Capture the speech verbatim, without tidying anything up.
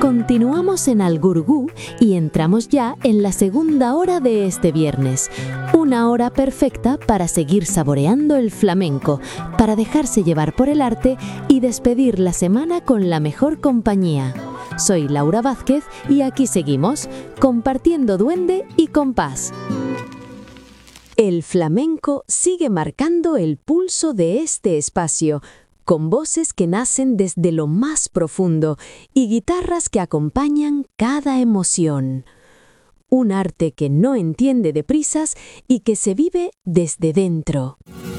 Continuamos en Algurugú y entramos ya en la segunda hora de este viernes. Una hora perfecta para seguir saboreando el flamenco, para dejarse llevar por el arte y despedir la semana con la mejor compañía. Soy Laura Vázquez y aquí seguimos, compartiendo duende y compás. El flamenco sigue marcando el pulso de este espacio, con voces que nacen desde lo más profundo y guitarras que acompañan cada emoción. Un arte que no entiende de prisas y que se vive desde dentro.